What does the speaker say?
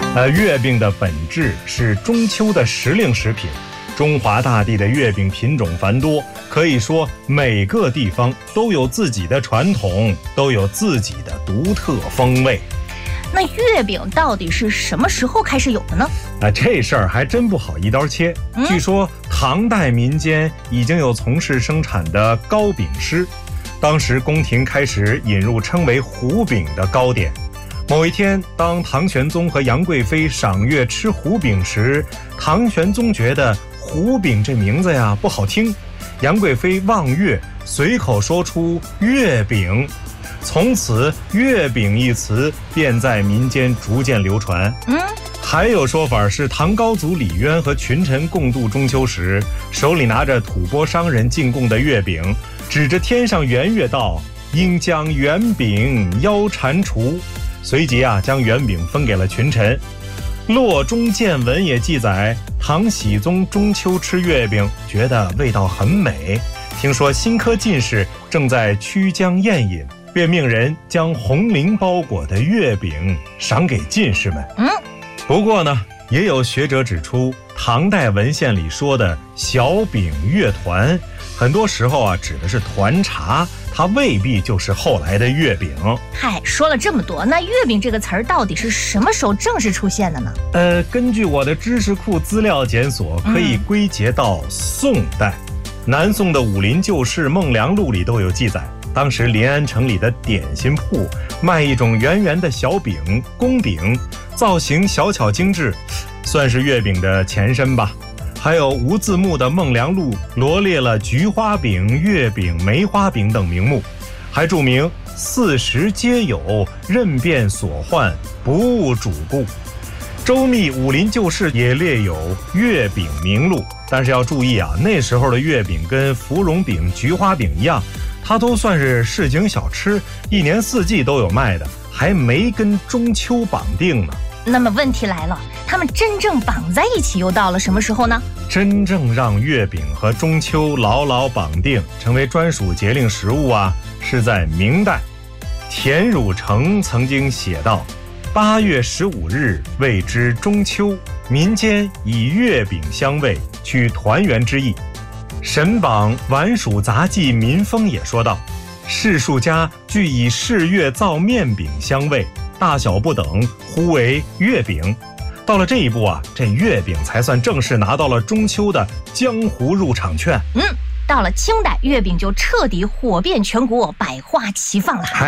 月饼的本质是中秋的时令食品。中华大地的月饼品种繁多，可以说每个地方都有自己的传统，都有自己的独特风味。 那月饼到底是什么时候开始有的呢？ 这事儿还真不好一刀切。据说唐代民间已经有从事生产的糕饼师，当时宫廷开始引入称为糊饼的糕点。某一天，当唐玄宗和杨贵妃赏月吃糊饼时，唐玄宗觉得糊饼这名字呀不好听，杨贵妃望月，随口说出月饼，从此月饼一词便在民间逐渐流传。还有说法是唐高祖李渊和群臣共度中秋时，手里拿着吐蕃商人进贡的月饼，指着天上圆月道：应将圆饼邀蟾蜍。随即将圆饼分给了群臣。洛中见闻也记载，唐僖宗中秋吃月饼，觉得味道很美，听说新科进士正在曲江宴饮，便命人将红绫包裹的月饼赏给进士们。不过呢，也有学者指出，唐代文献里说的小饼月团，很多时候指的是团茶，它未必就是后来的月饼。 说了这么多，那月饼这个词儿到底是什么时候正式出现的呢？ 根据我的知识库资料检索，可以归结到宋代。南宋的《武林旧事孟良录》里都有记载，当时临安城里的点心铺卖一种圆圆的小饼，宫饼，造型小巧精致，算是月饼的前身吧。还有无字幕的《孟良录》罗列了菊花饼、月饼、梅花饼等名目，还注明四时皆有，任变所患，不误主顾。周密《武林旧事》也列有月饼名录，但是要注意那时候的月饼跟芙蓉饼、菊花饼一样，它都算是市井小吃，一年四季都有卖的，还没跟中秋绑定呢。 那么问题来了，他们真正绑在一起又到了什么时候呢？ 真正让月饼和中秋牢牢绑定，成为专属节令食物是在明代。田汝成曾经写道：8月15日谓之中秋，民间以月饼相慰，取团圆之意。沈榜《晚蜀杂记民风》也说道：士庶家俱以试月造面饼相慰，大小不等，呼为月饼。到了这一步这月饼才算正式拿到了中秋的江湖入场券。 到了清代，月饼就彻底火遍全国，百花齐放了。